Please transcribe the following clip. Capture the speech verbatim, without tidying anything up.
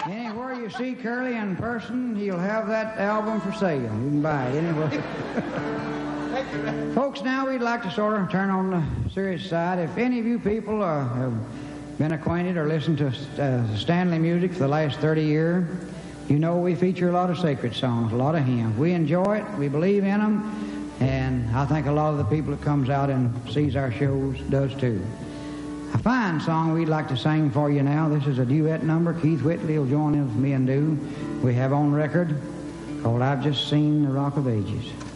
Anywhere you see Curly in person, he'll have that album for sale. You can buy it anywhere. Folks, now we'd like to sort of turn on the serious side. If any of you people uh, have been acquainted or listened to uh, Stanley music for the last thirty years, you know we feature a lot of sacred songs, a lot of hymns. We enjoy it, we believe in them, and I think a lot of the people that comes out and sees our shows does too. A fine song we'd like to sing for you now. This is a duet number Keith Whitley will join in with me and do. We have on record called I've Just Seen the Rock of Ages.